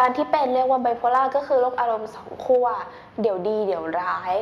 การที่เป็นเรียกว่าไบโพล่าก็คือโรคอารมณ์สองขั้วเดี๋ยวดีเดี๋ยวร้าย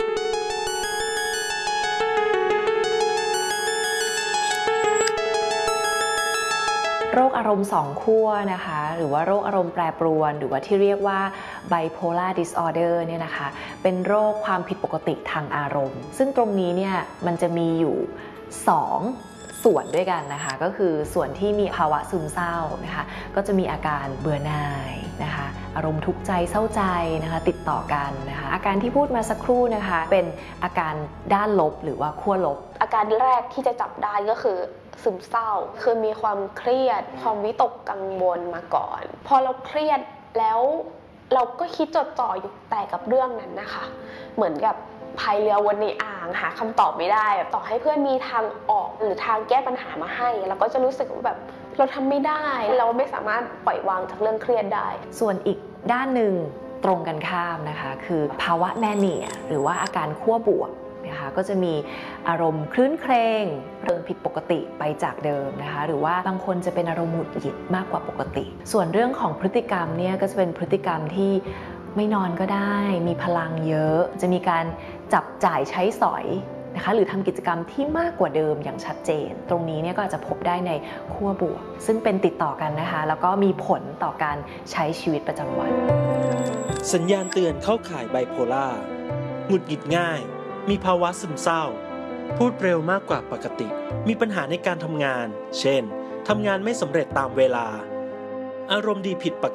โรคอารมณ์สองขั้วนะคะหรือว่าโรคอารมณ์แปรปรวนหรือว่าที่เรียกว่า bipolar disorder เนี่ยนะคะเป็นโรคความผิดปกติทางอารมณ์ซึ่งตรงนี้เนี่ยมันจะมีอยู่2ส่วนด้วยกันนะคะก็คือส่วนที่มีภาวะซึมเศร้านะคะก็จะมีอาการเบื่อหน่ายนะคะอารมณ์ทุกข์ใจเศร้าใจนะคะติดต่อกันนะคะอาการที่พูดมาสักครู่นะคะเป็นอาการด้านลบหรือว่าขั้วลบอาการแรกที่จะจับได้ก็คือซึมเศร้าคือมีความเครียดความวิตกกังวลมาก่อนพอเราเครียดแล้วเราก็คิดจดจ่ออยู่แต่กับเรื่องนั้นนะคะเหมือนกับพายเรือวนในอ่างหาคำตอบไม่ได้ต่อให้เพื่อนมีทางออกหรือทางแก้ปัญหามาให้เราก็จะรู้สึกว่าแบบเราทำไม่ได้เราไม่สามารถปล่อยวางจากเรื่องเครียดได้ส่วนอีกด้านหนึ่งตรงกันข้ามนะคะคือภาวะแมเนียหรือว่าอาการขั้วบวกนะคะก็จะมีอารมณ์คลื้นเครงเรื่องผิดปกติไปจากเดิมนะคะหรือว่าบางคนจะเป็นอารมณ์หงุดหงิดมากกว่าปกติส่วนเรื่องของพฤติกรรมเนี่ยก็จะเป็นพฤติกรรมที่ไม่นอนก็ได้มีพลังเยอะจะมีการจับจ่ายใช้สอยนะคะหรือทำกิจกรรมที่มากกว่าเดิมอย่างชัดเจนตรงนี้เนี่ยก็อาจจะพบได้ในขั้วบวกซึ่งเป็นติดต่อกันนะคะแล้วก็มีผลต่อการใช้ชีวิตประจำวันสัญญาณเตือนเข้าข่ายไบโพล่าหงุดหงิดง่ายมีภาวะซึมเศร้าพูดเร็วมากกว่าปกติมีปัญหาในการทำงานเช่นทำงานไม่สำเร็จตามเวลาอารมณ์ดีผิดปก